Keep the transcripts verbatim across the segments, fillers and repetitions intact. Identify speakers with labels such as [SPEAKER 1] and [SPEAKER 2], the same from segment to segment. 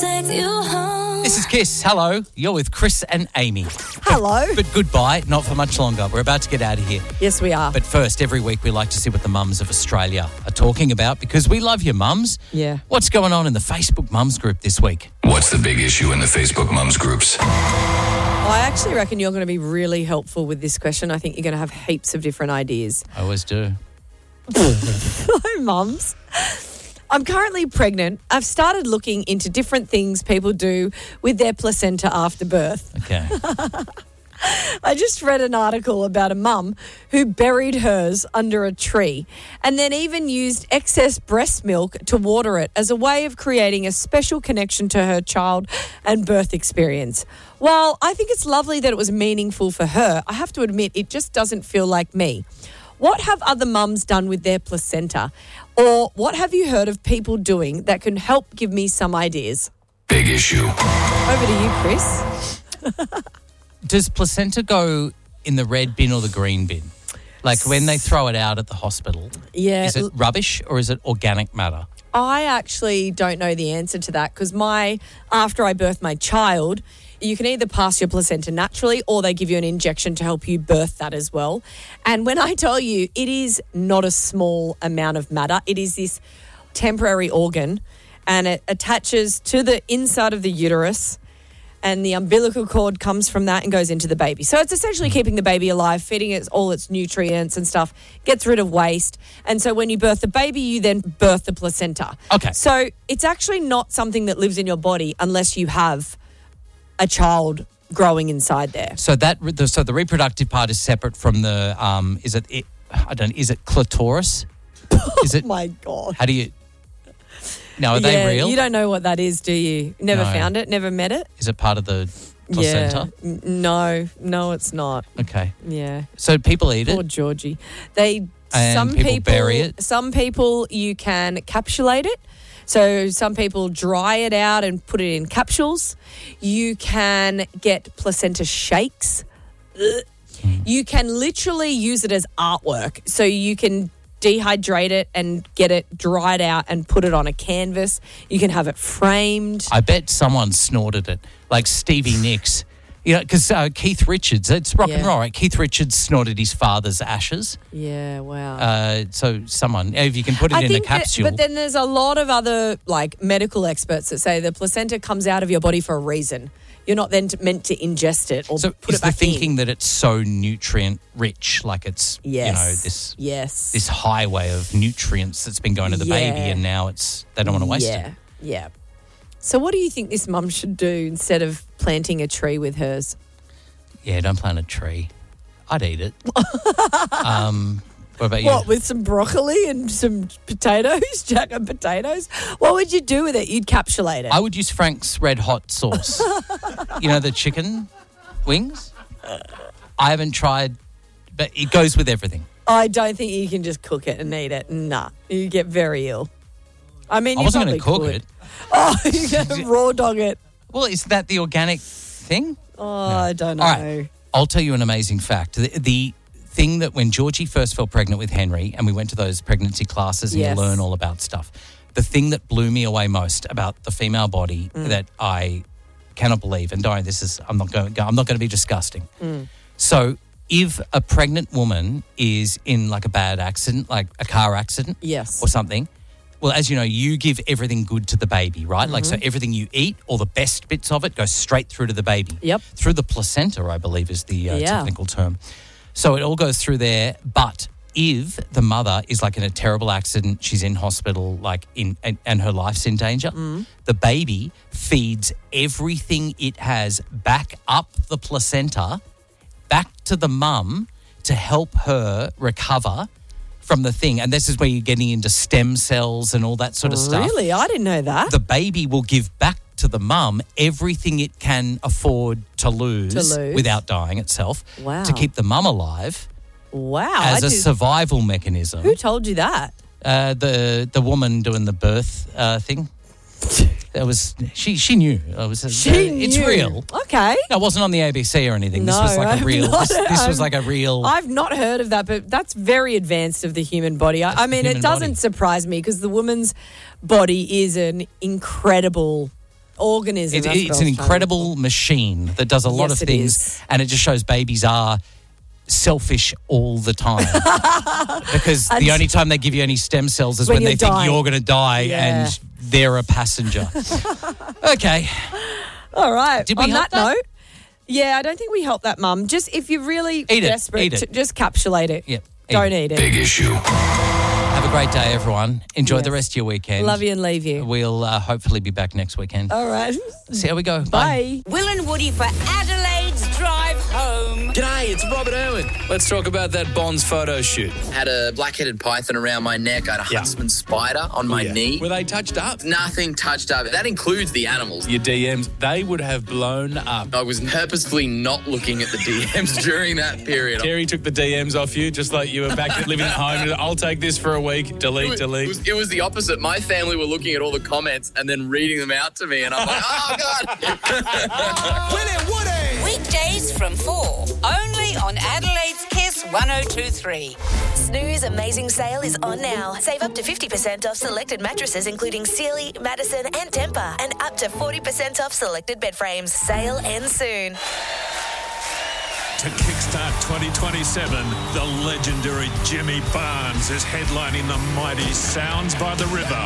[SPEAKER 1] take you home.
[SPEAKER 2] This is Kiss. Hello. You're with Chris and Amy.
[SPEAKER 3] Hello.
[SPEAKER 2] But, but goodbye. Not for much longer. We're about to get out of here.
[SPEAKER 3] Yes, we are.
[SPEAKER 2] But first, every week we like to see what the mums of Australia are talking about because we love you, mums.
[SPEAKER 3] Yeah.
[SPEAKER 2] What's going on in the Facebook mums group this week?
[SPEAKER 4] What's the big issue in the Facebook mums groups?
[SPEAKER 3] I actually reckon you're going to be really helpful with this question. I think you're going to have heaps of different ideas.
[SPEAKER 2] I always do.
[SPEAKER 3] Hello, mums. I'm currently pregnant. I've started looking into different things people do with their placenta after birth.
[SPEAKER 2] Okay.
[SPEAKER 3] I just read an article about a mum who buried hers under a tree and then even used excess breast milk to water it as a way of creating a special connection to her child and birth experience. While I think it's lovely that it was meaningful for her, I have to admit it just doesn't feel like me. What have other mums done with their placenta? Or what have you heard of people doing that can help give me some ideas?
[SPEAKER 4] Big issue.
[SPEAKER 3] Over to you, Chris.
[SPEAKER 2] Does placenta go in the red bin or the green bin? Like when they throw it out at the hospital,
[SPEAKER 3] Yeah.
[SPEAKER 2] is it rubbish or is it organic matter?
[SPEAKER 3] I actually don't know the answer to that because my after I birthed my child, you can either pass your placenta naturally or they give you an injection to help you birth that as well. And when I tell you, it is not a small amount of matter. It is this temporary organ and it attaches to the inside of the uterus and the umbilical cord comes from that and goes into the baby. So it's essentially keeping the baby alive, feeding it all its nutrients and stuff, gets rid of waste. And so when you birth the baby, you then birth the placenta.
[SPEAKER 2] Okay.
[SPEAKER 3] So it's actually not something that lives in your body unless you have a child growing inside there.
[SPEAKER 2] So that the, so the reproductive part is separate from the um is it, it I don't is it clitoris? Is it
[SPEAKER 3] Oh my God.
[SPEAKER 2] How do you No, are
[SPEAKER 3] yeah,
[SPEAKER 2] they real?
[SPEAKER 3] You don't know what that is, do you? Never
[SPEAKER 2] No.
[SPEAKER 3] found it? Never met it?
[SPEAKER 2] Is it part of the placenta?
[SPEAKER 3] Yeah. N- No, no, it's not.
[SPEAKER 2] Okay.
[SPEAKER 3] Yeah.
[SPEAKER 2] So people eat
[SPEAKER 3] Poor
[SPEAKER 2] it.
[SPEAKER 3] Georgie. They
[SPEAKER 2] And
[SPEAKER 3] some
[SPEAKER 2] people
[SPEAKER 3] people
[SPEAKER 2] bury it?
[SPEAKER 3] Some people you can capsulate it. So some people dry it out and put it in capsules. You can get placenta shakes. Ugh. You can literally use it as artwork. So you can dehydrate it and get it dried out and put it on a canvas. You can have it framed.
[SPEAKER 2] I bet someone snorted it, like Stevie Nicks. You know, because uh, Keith Richards, it's rock and
[SPEAKER 3] Yeah.
[SPEAKER 2] roll, right? Keith Richards snorted his father's ashes.
[SPEAKER 3] Yeah, wow.
[SPEAKER 2] Uh, so someone, if you can put it
[SPEAKER 3] I
[SPEAKER 2] in a
[SPEAKER 3] think that-
[SPEAKER 2] capsule.
[SPEAKER 3] but then there's a lot of other like medical experts that say the placenta comes out of your body for a reason. You're not then to, meant to ingest it or
[SPEAKER 2] so
[SPEAKER 3] put
[SPEAKER 2] is
[SPEAKER 3] it back
[SPEAKER 2] the thinking
[SPEAKER 3] in.
[SPEAKER 2] that it's so nutrient rich, like it's,
[SPEAKER 3] Yes.
[SPEAKER 2] you know, this
[SPEAKER 3] yes.
[SPEAKER 2] this highway of nutrients that's been going to the
[SPEAKER 3] Yeah.
[SPEAKER 2] baby and now it's they don't want to waste
[SPEAKER 3] yeah,
[SPEAKER 2] it.
[SPEAKER 3] Yeah. So what do you think this mum should do instead of planting a tree with hers?
[SPEAKER 2] Yeah, don't plant a tree. I'd eat it. um, what about you?
[SPEAKER 3] What, with some broccoli and some potatoes, jack and potatoes? What would you do with it? You'd capsulate it.
[SPEAKER 2] I would use Frank's Red Hot sauce. You know, the chicken wings? I haven't tried, but it goes with everything.
[SPEAKER 3] I don't think you can just cook it and eat it. Nah, you get very ill. I mean,
[SPEAKER 2] I
[SPEAKER 3] you
[SPEAKER 2] wasn't going
[SPEAKER 3] probably
[SPEAKER 2] to cook
[SPEAKER 3] could.
[SPEAKER 2] it.
[SPEAKER 3] Oh, you're going to raw dog it.
[SPEAKER 2] Well, is that the organic thing?
[SPEAKER 3] Oh, I don't know.
[SPEAKER 2] All right. I'll tell you an amazing fact. The, the thing that when Georgie first fell pregnant with Henry and we went to those pregnancy classes and
[SPEAKER 3] Yes.
[SPEAKER 2] you learn all about stuff, the thing that blew me away most about the female body
[SPEAKER 3] Mm.
[SPEAKER 2] that I cannot believe, and don't, this is, I'm not going, I'm not going to be disgusting.
[SPEAKER 3] Mm.
[SPEAKER 2] So if a pregnant woman is in like a bad accident, like a car accident
[SPEAKER 3] Yes.
[SPEAKER 2] or something, well, as you know, you give everything good to the baby, right? Like,
[SPEAKER 3] Mm-hmm.
[SPEAKER 2] so everything you eat, all the best bits of it, goes straight through to the baby.
[SPEAKER 3] Yep.
[SPEAKER 2] Through the placenta, I believe is the uh,
[SPEAKER 3] Yeah.
[SPEAKER 2] technical term. So it all goes through there. But if the mother is like in a terrible accident, she's in hospital, like in and, and her life's in danger,
[SPEAKER 3] Mm.
[SPEAKER 2] the baby feeds everything it has back up the placenta, back to the mum to help her recover from the thing. And this is where you're getting into stem cells and all that sort of stuff.
[SPEAKER 3] Really? I didn't know that.
[SPEAKER 2] The baby will give back to the mum everything it can afford to lose,
[SPEAKER 3] To lose.
[SPEAKER 2] without dying itself
[SPEAKER 3] Wow.
[SPEAKER 2] to keep the mum alive
[SPEAKER 3] wow. I
[SPEAKER 2] as a
[SPEAKER 3] did-
[SPEAKER 2] survival mechanism.
[SPEAKER 3] Who told you that?
[SPEAKER 2] Uh, the the woman doing the birth uh, thing. That was she. She knew. It was.
[SPEAKER 3] She
[SPEAKER 2] uh, It's
[SPEAKER 3] knew.
[SPEAKER 2] real.
[SPEAKER 3] Okay.
[SPEAKER 2] No, it wasn't on the A B C or anything. This
[SPEAKER 3] No,
[SPEAKER 2] was like a
[SPEAKER 3] I've
[SPEAKER 2] real.
[SPEAKER 3] not-
[SPEAKER 2] This, this was
[SPEAKER 3] I've-
[SPEAKER 2] like a real.
[SPEAKER 3] I've not heard of that, but that's very advanced of the human body. I, I mean,
[SPEAKER 2] human
[SPEAKER 3] it doesn't
[SPEAKER 2] body.
[SPEAKER 3] surprise me because the woman's body is an incredible organism.
[SPEAKER 2] It,
[SPEAKER 3] that's
[SPEAKER 2] it's
[SPEAKER 3] what
[SPEAKER 2] an
[SPEAKER 3] I was trying to
[SPEAKER 2] incredible machine that does a lot
[SPEAKER 3] Yes,
[SPEAKER 2] of
[SPEAKER 3] it
[SPEAKER 2] things,
[SPEAKER 3] is.
[SPEAKER 2] and it just shows babies are selfish all the time. Because
[SPEAKER 3] And-
[SPEAKER 2] the only time they give you any stem cells is
[SPEAKER 3] When
[SPEAKER 2] when,
[SPEAKER 3] you're
[SPEAKER 2] they think
[SPEAKER 3] dying.
[SPEAKER 2] you're going to die
[SPEAKER 3] Yeah.
[SPEAKER 2] and they're a passenger. Okay.
[SPEAKER 3] All right.
[SPEAKER 2] Did we
[SPEAKER 3] On
[SPEAKER 2] help
[SPEAKER 3] that,
[SPEAKER 2] that?
[SPEAKER 3] note, yeah, I don't think we helped that mum. Just if you're really
[SPEAKER 2] Eat it,
[SPEAKER 3] desperate,
[SPEAKER 2] eat it.
[SPEAKER 3] To, just capsulate it.
[SPEAKER 2] Yep, eat
[SPEAKER 3] Don't
[SPEAKER 2] it.
[SPEAKER 3] eat it.
[SPEAKER 4] Big issue.
[SPEAKER 2] Have a great day, everyone. Enjoy
[SPEAKER 3] Yes.
[SPEAKER 2] the rest of your weekend.
[SPEAKER 3] Love you and leave you.
[SPEAKER 2] We'll uh, hopefully be back next weekend.
[SPEAKER 3] All right.
[SPEAKER 2] See how we go.
[SPEAKER 3] Bye.
[SPEAKER 1] Will and Woody for Adelaide's drive home.
[SPEAKER 5] G'day, it's Robert Irwin. Let's talk about that Bonds photo shoot.
[SPEAKER 6] Had a black-headed python around my neck. I had a
[SPEAKER 5] Yeah.
[SPEAKER 6] huntsman spider on my
[SPEAKER 5] Yeah.
[SPEAKER 6] knee.
[SPEAKER 5] Were they touched up?
[SPEAKER 6] Nothing touched up. That includes the animals.
[SPEAKER 5] Your D Ms, they would have blown up.
[SPEAKER 6] I was purposefully not looking at the D Ms during that period.
[SPEAKER 5] Terry took the D Ms off you, just like you were back living at home. I'll take this for a week. Delete,
[SPEAKER 6] It was,
[SPEAKER 5] delete.
[SPEAKER 6] it was- it was the opposite. My family were looking at all the comments and then reading them out to me, and I'm like, oh, God.
[SPEAKER 1] Weekdays from four. Only on Adelaide's Kiss one oh two three.
[SPEAKER 7] Snooze Amazing Sale is on now. Save up to fifty percent off selected mattresses including Sealy, Madison and Tempur, and up to forty percent off selected bed frames. Sale ends soon.
[SPEAKER 8] To kickstart twenty twenty-seven, the legendary Jimmy Barnes is headlining the mighty Sounds by the River.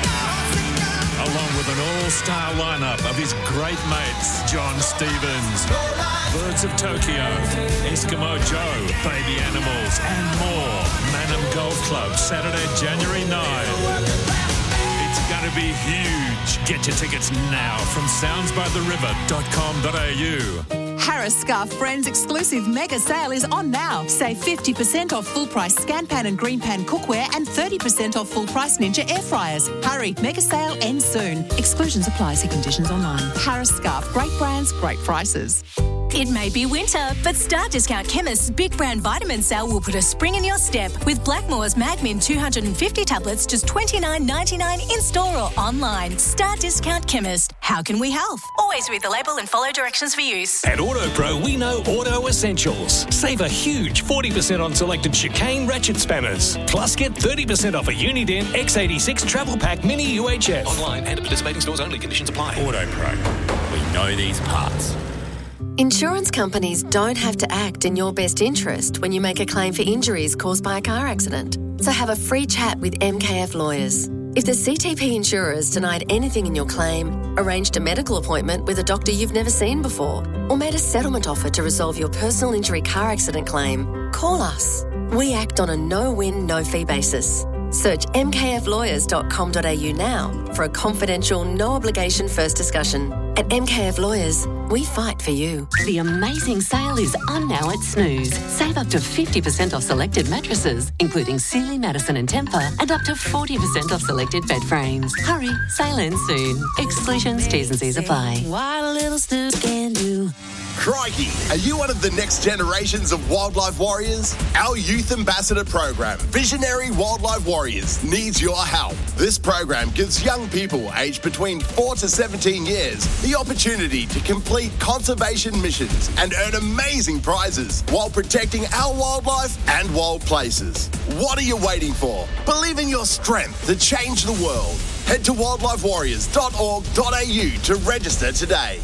[SPEAKER 8] Along with an all-star lineup of his great mates, John Stevens, Birds of Tokyo, Eskimo Joe, Baby Animals, and more. Manham Golf Club, Saturday, January ninth. It's going to be huge. Get your tickets now from sounds by the river dot com dot a u.
[SPEAKER 9] Harris Scarf Friends exclusive mega sale is on now. Save fifty percent off full price Scan Pan and Green Pan cookware and thirty percent off full price Ninja air fryers. Hurry, mega sale ends soon. Exclusions apply. See conditions online. Harris Scarf, great brands, great prices.
[SPEAKER 10] It may be winter, but Star Discount Chemist's Big Brand Vitamin Sale will put a spring in your step with Blackmore's Magmin two hundred fifty tablets just twenty-nine ninety-nine in store or online. Star Discount Chemist. How can we help? Always read the label and follow directions for use.
[SPEAKER 11] At AutoPro, we know auto essentials. Save a huge forty percent on selected chicane ratchet spanners. Plus, get thirty percent off a Uniden X eighty-six Travel Pack Mini U H F. Online and at participating stores only. Conditions apply.
[SPEAKER 8] AutoPro. We know these parts.
[SPEAKER 7] Insurance companies don't have to act in your best interest when you make a claim for injuries caused by a car accident. So have a free chat with M K F Lawyers. If the C T P insurers denied anything in your claim, arranged a medical appointment with a doctor you've never seen before, or made a settlement offer to resolve your personal injury car accident claim, call us. We act on a no-win, no-fee basis. Search m k f lawyers dot com dot a u now for a confidential, no-obligation first discussion. At M K F Lawyers, we fight for you.
[SPEAKER 12] The amazing sale is on now at Snooze. Save up to fifty percent off selected mattresses, including Sealy, Madison and Tempur, and up to forty percent off selected bed frames. Hurry, sale ends soon. Exclusions, T's and C's apply.
[SPEAKER 13] What a little Snooze can do.
[SPEAKER 14] Crikey, are you one of the next generations of wildlife warriors? Our youth ambassador program, Visionary Wildlife Warriors, needs your help. This program gives young people aged between four to seventeen years the opportunity to complete conservation missions and earn amazing prizes while protecting our wildlife and wild places. What are you waiting for? Believe in your strength to change the world. Head to wildlife warriors dot org dot a u to register today.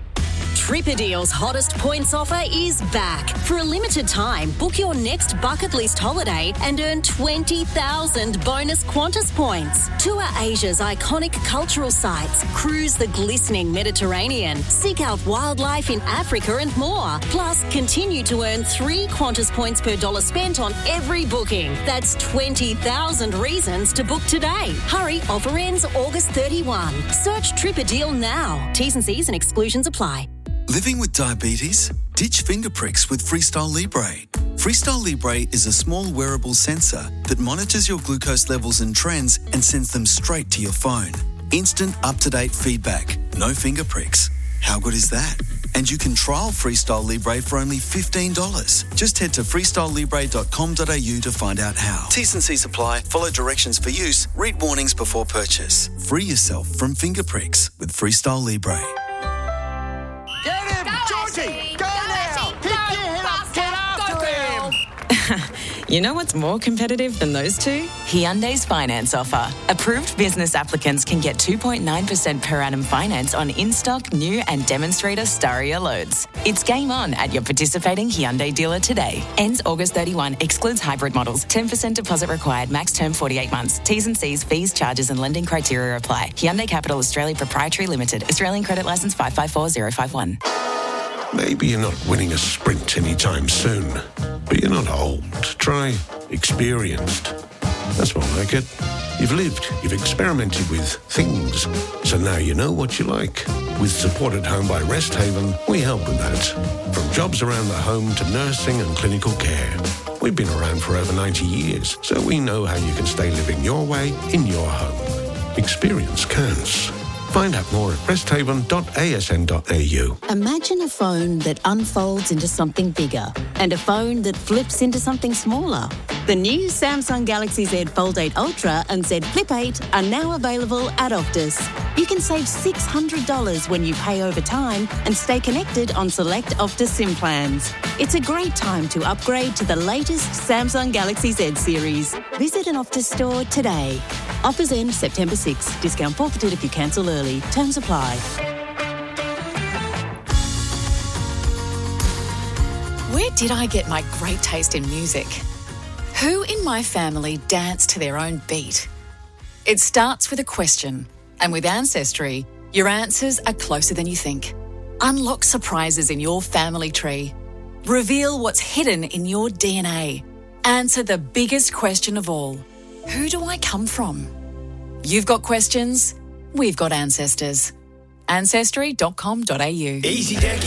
[SPEAKER 15] Tripadeal's hottest points offer is back. For a limited time, book your next bucket list holiday and earn twenty thousand bonus Qantas points. Tour Asia's iconic cultural sites, cruise the glistening Mediterranean, seek out wildlife in Africa and more. Plus, continue to earn three Qantas points per dollar spent on every booking. That's twenty thousand reasons to book today. Hurry, offer ends August thirty-first. Search Tripadeal now. T's and C's and exclusions apply.
[SPEAKER 16] Living with diabetes? Ditch finger pricks with Freestyle Libre. Freestyle Libre is a small wearable sensor that monitors your glucose levels and trends and sends them straight to your phone. Instant, up-to-date feedback. No finger pricks. How good is that? And you can trial Freestyle Libre for only fifteen dollars. Just head to freestyle libre dot com dot a u to find out how. T's and C's apply. Follow directions for use. Read warnings before purchase. Free yourself from finger pricks with Freestyle Libre.
[SPEAKER 13] Get him! Georgie! Go now! Pick your head up! Get after him!
[SPEAKER 17] You know what's more competitive than those two? Hyundai's finance offer. Approved business applicants can get two point nine percent per annum finance on in-stock, new and demonstrator Staria loads. It's game on at your participating Hyundai dealer today. Ends August thirty-first. Excludes hybrid models. ten percent deposit required. Max term forty-eight months. T's and C's, fees, charges and lending criteria apply. Hyundai Capital Australia Proprietary Limited. Australian credit licence five five four zero five one.
[SPEAKER 18] Maybe you're not winning a sprint anytime soon, but you're not old. Try experienced. That's more like it. You've lived, you've experimented with things, so now you know what you like. With Support at Home by Rest Haven, we help with that. From jobs around the home to nursing and clinical care. We've been around for over ninety years, so we know how you can stay living your way in your home. Experience counts. Find out more at rest haven dot a s n dot a u.
[SPEAKER 19] Imagine a phone that unfolds into something bigger and a phone that flips into something smaller. The new Samsung Galaxy Z Fold eight Ultra and Z Flip eight are now available at Optus. You can save six hundred dollars when you pay over time and stay connected on select Optus SIM plans. It's a great time to upgrade to the latest Samsung Galaxy Z series. Visit an Optus store today. Offers end September sixth. Discount forfeited if you cancel early. Terms apply.
[SPEAKER 20] Where did I get my great taste in music? Who in my family danced to their own beat? It starts with a question, and with Ancestry, your answers are closer than you think. Unlock surprises in your family tree. Reveal what's hidden in your D N A. Answer the biggest question of all. Who do I come from? You've got questions, we've got ancestors. ancestry dot com dot a u.
[SPEAKER 21] Easy Deck